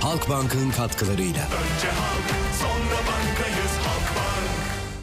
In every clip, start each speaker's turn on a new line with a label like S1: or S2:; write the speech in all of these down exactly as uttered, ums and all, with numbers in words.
S1: Halkbank'ın katkılarıyla.
S2: Önce halk, sonra bankayız Halkbank.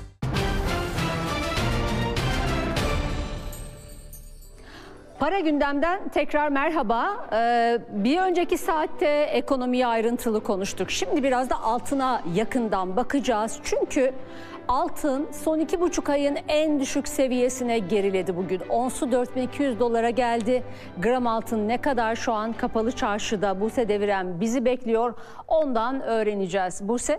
S3: Para gündemden tekrar merhaba. Ee, bir önceki saatte ekonomiyi ayrıntılı konuştuk. Şimdi biraz da altına yakından bakacağız. Çünkü altın son iki buçuk ayın en düşük seviyesine geriledi bugün. Onsu dört bin iki yüz dolara geldi. Gram altın ne kadar şu an kapalı çarşıda? Buse Deviren bizi bekliyor. Ondan öğreneceğiz. Buse?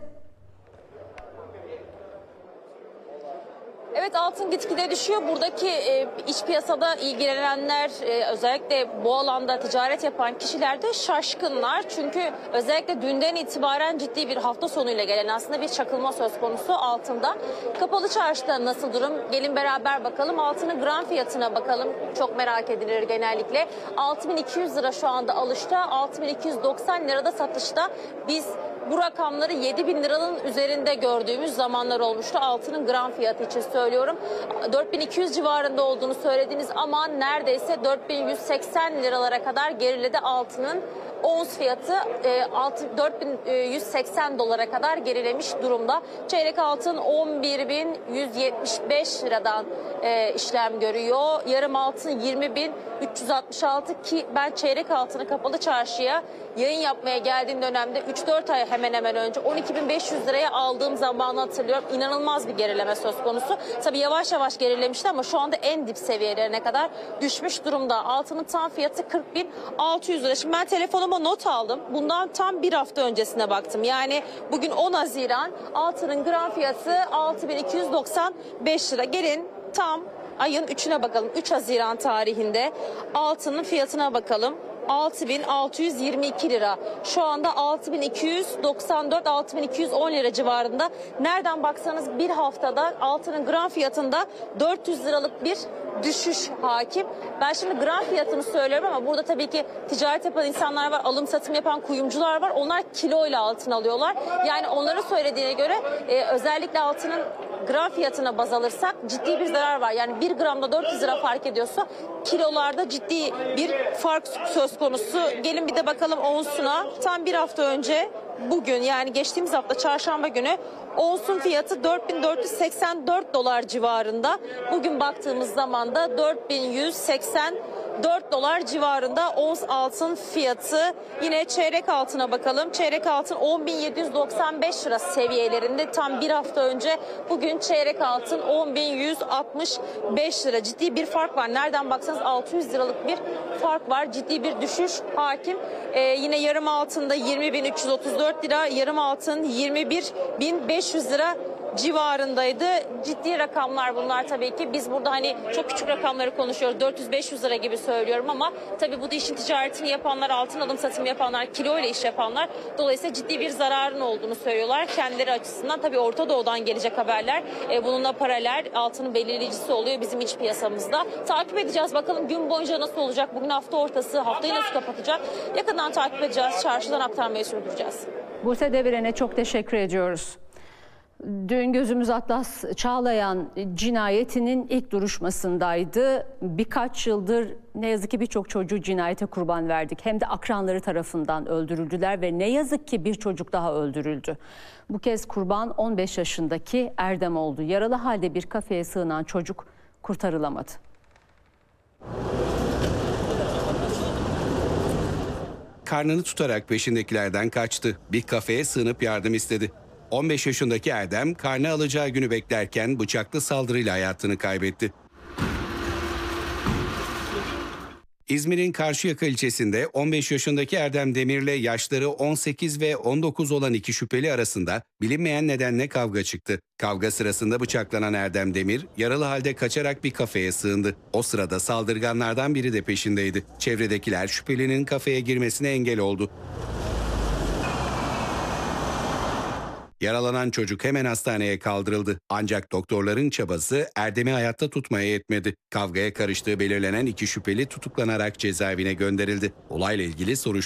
S4: Evet, altın gitgide düşüyor. Buradaki e, iç piyasada ilgilenenler, e, özellikle bu alanda ticaret yapan kişiler de şaşkınlar. Çünkü özellikle dünden itibaren ciddi bir hafta sonuyla gelen aslında bir çakılma söz konusu altında. Kapalı çarşıda nasıl durum? Gelin beraber bakalım. Altının gram fiyatına bakalım. Çok merak edilir genellikle. altı bin iki yüz lira şu anda alışta, altı bin iki yüz doksan lirada satışta. Biz bu rakamları yedi bin liranın üzerinde gördüğümüz zamanlar olmuştu. Altının gram fiyatı için söylüyorum. dört bin iki yüz civarında olduğunu söylediniz ama neredeyse dört bin yüz seksen liralara kadar geriledi altının. Ons fiyatı dört bin yüz seksen dolara kadar gerilemiş durumda. Çeyrek altın on bir bin yüz yetmiş beş liradan işlem görüyor. Yarım altın yirmi bin üç yüz altmış altı ki ben çeyrek altını kapalı çarşıya yayın yapmaya geldiğim dönemde üç dört ay hemen hemen önce on iki bin beş yüz liraya aldığım zamanı hatırlıyorum. İnanılmaz bir gerileme söz konusu. Tabii yavaş yavaş gerilemişti ama şu anda en dip seviyelerine kadar düşmüş durumda. Altının tam fiyatı kırk bin altı yüz lira. Şimdi ben telefonuma not aldım. Bundan tam bir hafta öncesine baktım. Yani bugün on Haziran, altının gram fiyatı altı bin iki yüz doksan beş lira. Gelin tam ayın üçüne bakalım. üç Haziran tarihinde altının fiyatına bakalım. altı bin altı yüz yirmi iki lira. Şu anda altı bin iki yüz doksan dört altı bin iki yüz on lira civarında. Nereden baksanız bir haftada altının gram fiyatında dört yüz liralık bir düşüş hakim. Ben şimdi gram fiyatını söylüyorum ama burada tabii ki ticaret yapan insanlar var, alım satım yapan kuyumcular var. Onlar kiloyla altın alıyorlar. Yani onların söylediğine göre e, özellikle altının gram fiyatına baz alırsak ciddi bir zarar var. Yani bir gramda dört yüz lira fark ediyorsa kilolarda ciddi bir fark söz konusu. Gelin bir de bakalım onsuna. Tam bir hafta önce bugün, yani geçtiğimiz hafta çarşamba günü onsun fiyatı dört bin dört yüz seksen dört dolar civarında. Bugün baktığımız zaman da dört bin yüz seksen dört dolar civarında ons altın fiyatı. Yine çeyrek altına bakalım. Çeyrek altın on bin yedi yüz doksan beş lira seviyelerinde tam bir hafta önce. Bugün çeyrek altın on bin yüz altmış beş lira. Ciddi bir fark var. Nereden baksanız altı yüz liralık bir fark var. Ciddi bir düşüş hakim. Ee, yine yarım altında yirmi bin üç yüz otuz dört lira. Yarım altın yirmi bir bin beş yüz lira civarındaydı. Ciddi rakamlar bunlar tabii ki. Biz burada hani çok küçük rakamları konuşuyoruz. dört yüz beş yüz lira gibi söylüyorum ama tabii bu da işin ticaretini yapanlar, altın alım satım yapanlar, kilo ile iş yapanlar. Dolayısıyla ciddi bir zararın olduğunu söylüyorlar. Kendileri açısından tabii Orta Doğu'dan gelecek haberler. E, bununla paralel altının belirleyicisi oluyor bizim iç piyasamızda. Takip edeceğiz. Bakalım gün boyunca nasıl olacak? Bugün hafta ortası. Haftayı nasıl kapatacak? Yakından takip edeceğiz. Çarşıdan aktarmayı sürdüreceğiz.
S3: Buse Deviren'e çok teşekkür ediyoruz. Dün gözümüz Atlas Çağlayan cinayetinin ilk duruşmasındaydı. Birkaç yıldır ne yazık ki birçok çocuğu cinayete kurban verdik. Hem de akranları tarafından öldürüldüler ve ne yazık ki bir çocuk daha öldürüldü. Bu kez kurban on beş yaşındaki Erdem oldu. Yaralı halde bir kafeye sığınan çocuk kurtarılamadı.
S5: Karnını tutarak peşindekilerden kaçtı. Bir kafeye sığınıp yardım istedi. on beş yaşındaki Erdem karnı alacağı günü beklerken bıçaklı saldırıyla hayatını kaybetti. İzmir'in Karşıyaka ilçesinde on beş yaşındaki Erdem Demir'le yaşları on sekiz ve on dokuz olan iki şüpheli arasında bilinmeyen nedenle kavga çıktı. Kavga sırasında bıçaklanan Erdem Demir yaralı halde kaçarak bir kafeye sığındı. O sırada saldırganlardan biri de peşindeydi. Çevredekiler şüphelinin kafeye girmesine engel oldu. Yaralanan çocuk hemen hastaneye kaldırıldı. Ancak doktorların çabası Erdem'i hayatta tutmaya yetmedi. Kavgaya karıştığı belirlenen iki şüpheli tutuklanarak cezaevine gönderildi. Olayla ilgili soruşturma